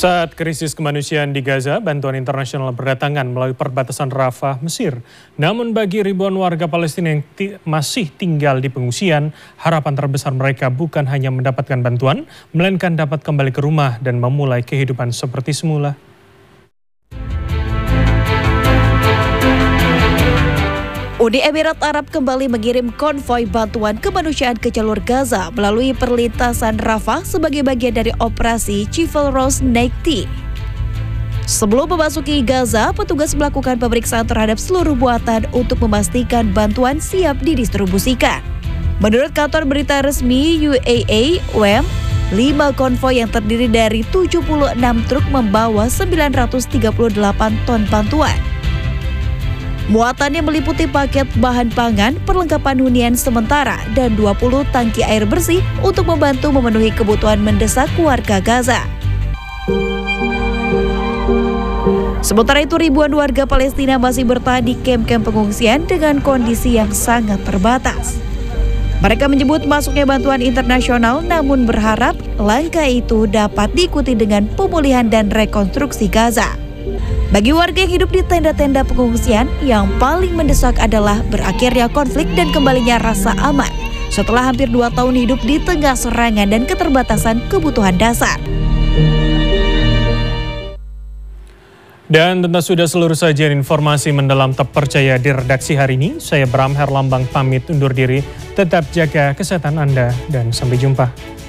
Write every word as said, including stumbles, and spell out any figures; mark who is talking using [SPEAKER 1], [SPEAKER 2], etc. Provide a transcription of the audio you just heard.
[SPEAKER 1] Saat krisis kemanusiaan di Gaza, bantuan internasional berdatangan melalui perbatasan Rafah, Mesir. Namun bagi ribuan warga Palestina yang ti masih tinggal di pengungsian, harapan terbesar mereka bukan hanya mendapatkan bantuan, melainkan dapat kembali ke rumah dan memulai kehidupan seperti semula.
[SPEAKER 2] Uni Emirat Arab kembali mengirim konvoi bantuan kemanusiaan ke jalur Gaza melalui perlintasan Rafah sebagai bagian dari operasi Chivalrous Nighty. Sebelum memasuki Gaza, petugas melakukan pemeriksaan terhadap seluruh muatan untuk memastikan bantuan siap didistribusikan. Menurut kantor berita resmi U A E, U M, lima konvoi yang terdiri dari tujuh puluh enam truk membawa sembilan ratus tiga puluh delapan ton bantuan. Muatannya meliputi paket bahan pangan, perlengkapan hunian sementara, dan dua puluh tangki air bersih untuk membantu memenuhi kebutuhan mendesak warga Gaza. Sementara itu, ribuan warga Palestina masih bertahan di kamp-kamp pengungsian dengan kondisi yang sangat terbatas. Mereka menyebut masuknya bantuan internasional, namun berharap langkah itu dapat diikuti dengan pemulihan dan rekonstruksi Gaza. Bagi warga yang hidup di tenda-tenda pengungsian, yang paling mendesak adalah berakhirnya konflik dan kembalinya rasa aman setelah hampir dua tahun hidup di tengah serangan dan keterbatasan kebutuhan dasar.
[SPEAKER 1] Dan tentu sudah seluruh sajian informasi mendalam terpercaya di redaksi hari ini. Saya Bram Herlambang pamit undur diri. Tetap jaga kesehatan Anda dan sampai jumpa.